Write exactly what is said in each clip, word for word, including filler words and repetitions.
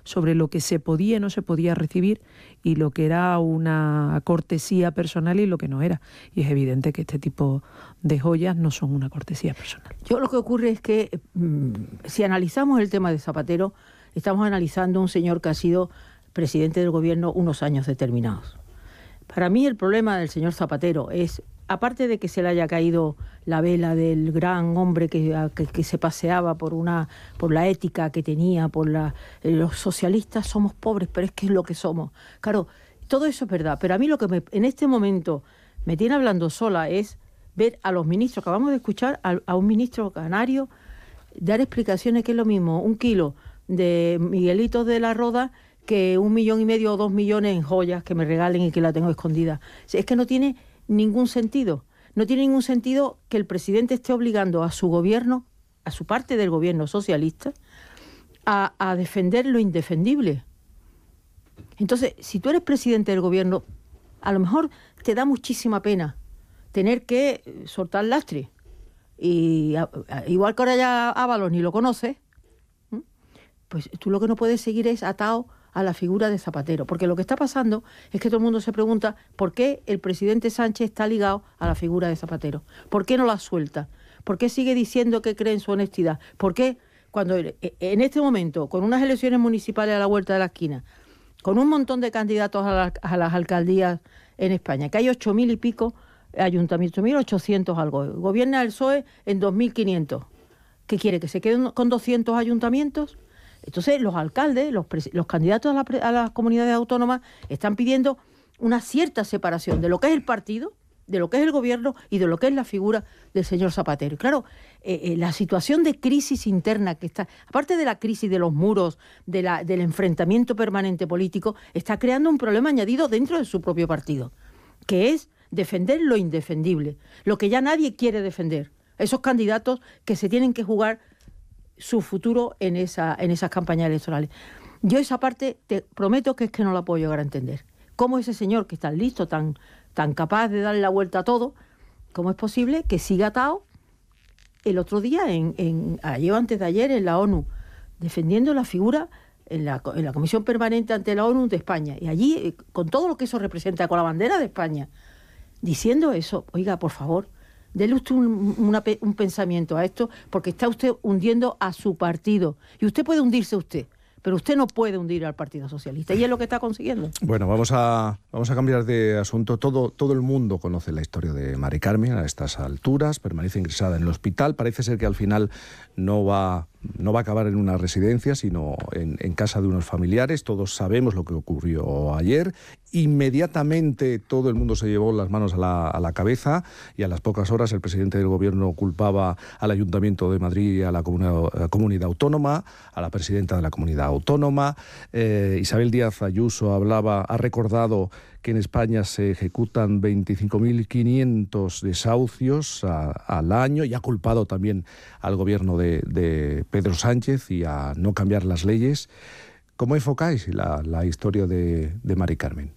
sobre lo que se podía y no se podía recibir y lo que era una cortesía personal y lo que no era. Y es evidente que este tipo de joyas no son una cortesía personal. Yo lo que ocurre es que mmm, si analizamos el tema de Zapatero, estamos analizando un señor que ha sido presidente del gobierno unos años determinados. Para mí el problema del señor Zapatero es, aparte de que se le haya caído la vela del gran hombre que, que, que se paseaba por una por la ética que tenía, por la, los socialistas somos pobres, pero es que es lo que somos. Claro, todo eso es verdad, pero a mí lo que me, en este momento me tiene hablando sola es ver a los ministros, acabamos de escuchar a, a un ministro canario dar explicaciones que es lo mismo, un kilo de Miguelitos de la Roda que un millón y medio o dos millones en joyas que me regalen y que la tengo escondida. Es que no tiene ningún sentido. No tiene ningún sentido que el presidente esté obligando a su gobierno, a su parte del gobierno socialista, a, a defender lo indefendible. Entonces, si tú eres presidente del gobierno, a lo mejor te da muchísima pena tener que soltar lastre. Y a, a, igual que ahora ya Ábalos ni lo conoces, ¿m? Pues tú lo que no puedes seguir es atado a la figura de Zapatero, porque lo que está pasando es que todo el mundo se pregunta por qué el presidente Sánchez está ligado a la figura de Zapatero, por qué no la suelta, por qué sigue diciendo que cree en su honestidad, por qué cuando en este momento, con unas elecciones municipales a la vuelta de la esquina, con un montón de candidatos a, la, a las alcaldías en España, que hay ocho mil y pico ayuntamientos, mil ochocientos algo, gobierna el P S O E en dos mil quinientos, ¿qué quiere? ¿Que se queden con doscientos ayuntamientos? Entonces los alcaldes, los, los candidatos a, la, a las comunidades autónomas están pidiendo una cierta separación de lo que es el partido, de lo que es el gobierno y de lo que es la figura del señor Zapatero. Y claro, eh, eh, la situación de crisis interna que está, aparte de la crisis de los muros, de la, del enfrentamiento permanente político, está creando un problema añadido dentro de su propio partido, que es defender lo indefendible, lo que ya nadie quiere defender. Esos candidatos que se tienen que jugar su futuro en esa en esas campañas electorales. Yo esa parte te prometo que es que no la puedo llegar a entender. ¿Cómo ese señor que es tan listo, tan, tan capaz de darle la vuelta a todo, cómo es posible que siga atado el otro día, en, en ayer o antes de ayer, en la ONU, defendiendo la figura en la, en la Comisión Permanente ante la ONU de España, y allí, con todo lo que eso representa, con la bandera de España, diciendo eso? Oiga, por favor, dele usted un, una, un pensamiento a esto, porque está usted hundiendo a su partido. Y usted puede hundirse usted, pero usted no puede hundir al Partido Socialista. Y es lo que está consiguiendo. Bueno, vamos a, vamos a cambiar de asunto. Todo, todo el mundo conoce la historia de Mari Carmen a estas alturas. Permanece ingresada en el hospital. Parece ser que al final no va... no va a acabar en una residencia, sino en, en casa de unos familiares. Todos sabemos lo que ocurrió ayer. Inmediatamente todo el mundo se llevó las manos a la, a la cabeza y a las pocas horas el presidente del gobierno culpaba al Ayuntamiento de Madrid, a la comunidad, a la comunidad autónoma, a la presidenta de la comunidad autónoma. Eh, Isabel Díaz Ayuso hablaba, ha recordado que en España se ejecutan veinticinco mil quinientos desahucios a, al año y ha culpado también al gobierno de, de Pedro Sánchez y a no cambiar las leyes. ¿Cómo enfocáis la, la historia de, de Mari Carmen?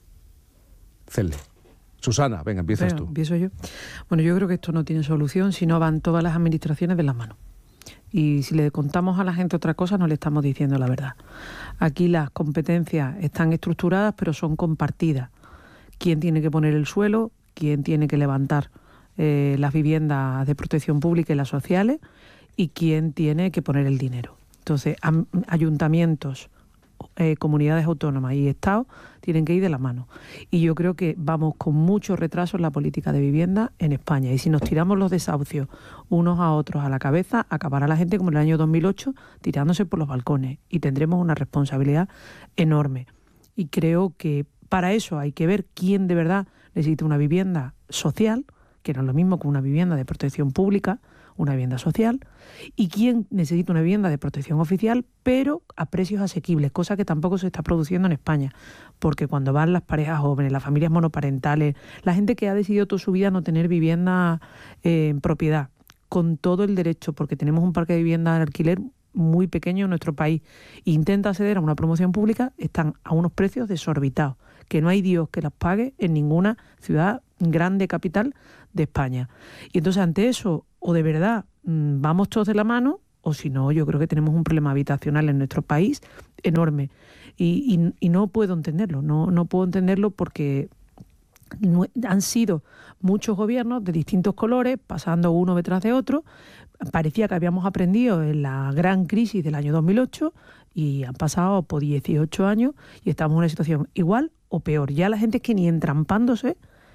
Cele. Susana, venga, empiezas Venga, tú. Empiezo yo. Bueno, yo creo que esto no tiene solución si no van todas las administraciones de las manos. Y si le contamos a la gente otra cosa, no le estamos diciendo la verdad. Aquí las competencias están estructuradas, pero son compartidas. ¿Quién tiene que poner el suelo? ¿Quién tiene que levantar eh, las viviendas de protección pública y las sociales? ¿Y quién tiene que poner el dinero? Entonces, am, ayuntamientos, eh, comunidades autónomas y Estado tienen que ir de la mano. Y yo creo que vamos con mucho retraso en la política de vivienda en España. Y si nos tiramos los desahucios unos a otros a la cabeza, acabará la gente como en el año dos mil ocho tirándose por los balcones y tendremos una responsabilidad enorme. Y creo que para eso hay que ver quién de verdad necesita una vivienda social, que no es lo mismo que una vivienda de protección pública, una vivienda social, y quién necesita una vivienda de protección oficial, pero a precios asequibles, cosa que tampoco se está produciendo en España, porque cuando van las parejas jóvenes, las familias monoparentales, la gente que ha decidido toda su vida no tener vivienda eh, en propiedad, con todo el derecho, porque tenemos un parque de vivienda en alquiler muy pequeño en nuestro país, e intenta acceder a una promoción pública, están a unos precios desorbitados, que no hay Dios que las pague en ninguna ciudad grande capital de España. Y entonces ante eso, o de verdad mmm, vamos todos de la mano, o si no, yo creo que tenemos un problema habitacional en nuestro país enorme. Y, y, y no puedo entenderlo, no, no puedo entenderlo porque no, han sido muchos gobiernos de distintos colores, pasando uno detrás de otro. Parecía que habíamos aprendido en la gran crisis del año dos mil ocho y han pasado por dieciocho años y estamos en una situación igual o peor. Ya la gente es que ni entrampándose,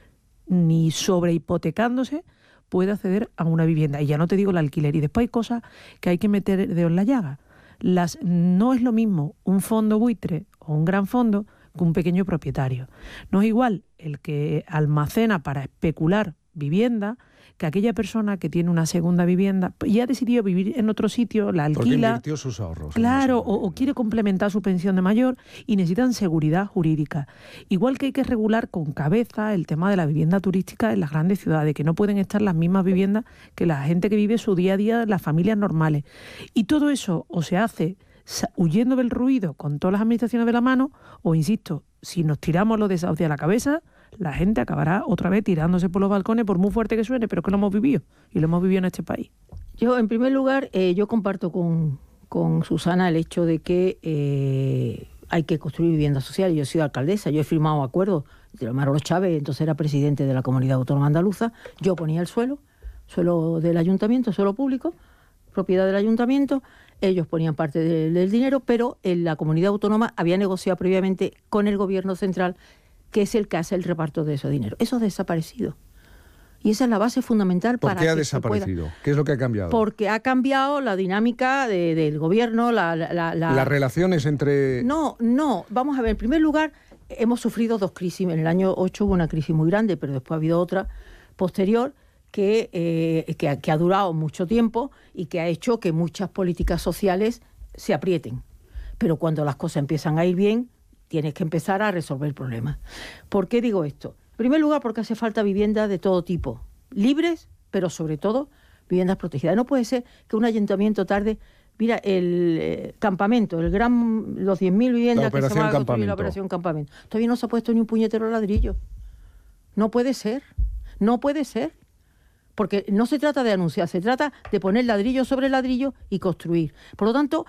ni sobrehipotecándose, puede acceder a una vivienda. Y ya no te digo el alquiler. Y después hay cosas que hay que meter el dedo en la llaga. Las, no es lo mismo un fondo buitre o un gran fondo que un pequeño propietario. No es igual el que almacena para especular vivienda que aquella persona que tiene una segunda vivienda y ha decidido vivir en otro sitio, la alquila. Porque invirtió sus ahorros. Claro, o, o quiere complementar su pensión de mayor y necesitan seguridad jurídica. Igual que hay que regular con cabeza el tema de la vivienda turística en las grandes ciudades, que no pueden estar las mismas viviendas que la gente que vive su día a día, las familias normales. Y todo eso o se hace huyendo del ruido con todas las administraciones de la mano, o insisto, si nos tiramos los desahucios a la cabeza, la gente acabará otra vez tirándose por los balcones, por muy fuerte que suene, pero que lo hemos vivido, y lo hemos vivido en este país. Yo, en primer lugar, eh, yo comparto con, con Susana el hecho de que eh, hay que construir vivienda social. Yo he sido alcaldesa, yo he firmado acuerdos. Manolo Chávez, entonces era presidente de la Comunidad Autónoma Andaluza, yo ponía el suelo, suelo del ayuntamiento, suelo público, propiedad del ayuntamiento, ellos ponían parte de, del dinero, pero en la Comunidad Autónoma había negociado previamente con el Gobierno central, que es el que hace el reparto de ese dinero. Eso ha desaparecido. Y esa es la base fundamental para que ¿Por qué ha desaparecido? ¿Qué es lo que ha cambiado? Porque ha cambiado la dinámica de, del gobierno, la, la, la... las relaciones entre... No, no. Vamos a ver, en primer lugar, hemos sufrido dos crisis. En el año ocho hubo una crisis muy grande, pero después ha habido otra posterior que, eh, que, que ha durado mucho tiempo y que ha hecho que muchas políticas sociales se aprieten. Pero cuando las cosas empiezan a ir bien, tienes que empezar a resolver el problema. ¿Por qué digo esto? En primer lugar, porque hace falta viviendas de todo tipo, libres, pero sobre todo viviendas protegidas. No puede ser que un ayuntamiento tarde... Mira, el eh, campamento, el gran, los diez mil viviendas que se van a construir, la operación campamento. Todavía no se ha puesto ni un puñetero ladrillo. No puede ser, no puede ser. Porque no se trata de anunciar, se trata de poner ladrillo sobre ladrillo y construir. Por lo tanto...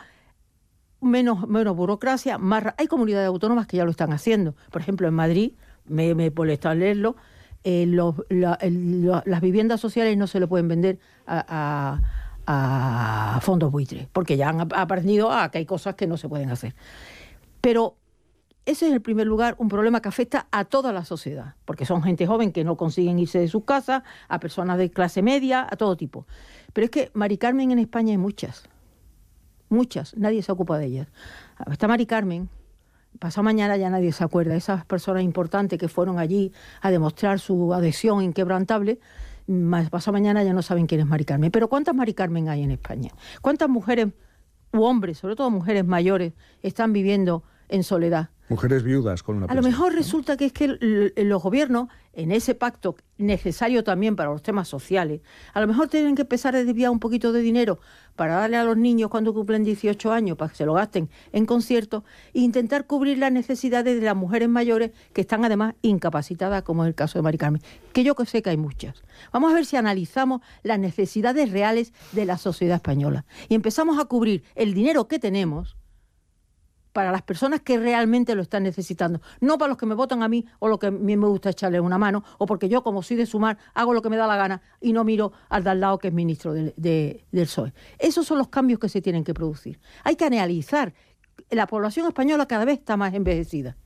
Menos, menos burocracia, más... Hay comunidades autónomas que ya lo están haciendo. Por ejemplo, en Madrid, me, me molesta leerlo, eh, los, la, el, lo, las viviendas sociales no se le pueden vender a, a, a fondos buitres, porque ya han aprendido a que hay cosas que no se pueden hacer. Pero ese es, en primer lugar, un problema que afecta a toda la sociedad, porque son gente joven que no consiguen irse de sus casas, a personas de clase media, a todo tipo. Pero es que Mari Carmen en España hay muchas. Muchas, nadie se ocupa de ellas. Está Mari Carmen, pasado mañana ya nadie se acuerda. Esas personas importantes que fueron allí a demostrar su adhesión inquebrantable, pasado mañana ya no saben quién es Mari Carmen. Pero ¿cuántas Mari Carmen hay en España? ¿Cuántas mujeres u hombres, sobre todo mujeres mayores, están viviendo en soledad? Mujeres viudas con una pensión. A lo mejor resulta que es que los gobiernos, en ese pacto necesario también para los temas sociales, a lo mejor tienen que empezar a desviar un poquito de dinero para darle a los niños cuando cumplen dieciocho años, para que se lo gasten en conciertos, e intentar cubrir las necesidades de las mujeres mayores que están además incapacitadas, como es el caso de Mari Carmen, que yo sé que hay muchas. Vamos a ver si analizamos las necesidades reales de la sociedad española y empezamos a cubrir el dinero que tenemos para las personas que realmente lo están necesitando, no para los que me votan a mí o lo que a mí me gusta echarle una mano, o porque yo, como soy de Sumar, hago lo que me da la gana y no miro al de al lado que es ministro de, de, del P S O E. Esos son los cambios que se tienen que producir. Hay que analizar. La población española cada vez está más envejecida.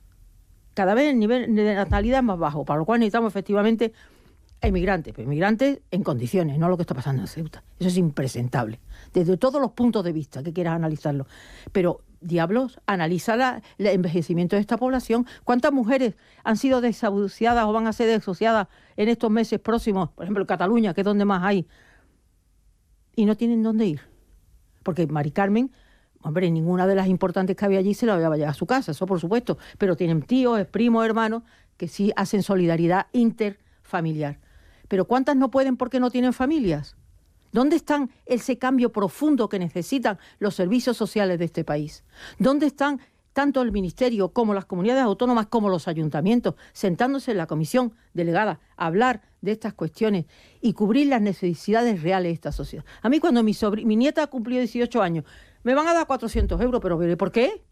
Cada vez el nivel de natalidad es más bajo, para lo cual necesitamos efectivamente inmigrantes, pero inmigrantes en condiciones, no lo que está pasando en Ceuta. Eso es impresentable, desde todos los puntos de vista que quieras analizarlo. Pero diablos, analiza la, el envejecimiento de esta población. ¿Cuántas mujeres han sido desahuciadas o van a ser desahuciadas en estos meses próximos? Por ejemplo, en Cataluña, que es donde más hay. Y no tienen dónde ir. Porque Mari Carmen, hombre, ninguna de las importantes que había allí se la va a llevar a su casa, eso por supuesto. Pero tienen tíos, primos, hermanos, que sí hacen solidaridad interfamiliar. Pero ¿cuántas no pueden porque no tienen familias? ¿Dónde están ese cambio profundo que necesitan los servicios sociales de este país? ¿Dónde están tanto el Ministerio como las comunidades autónomas como los ayuntamientos sentándose en la comisión delegada a hablar de estas cuestiones y cubrir las necesidades reales de esta sociedad? A mí cuando mi, sobr- mi nieta cumplió dieciocho años, me van a dar cuatrocientos euros, pero ¿por qué?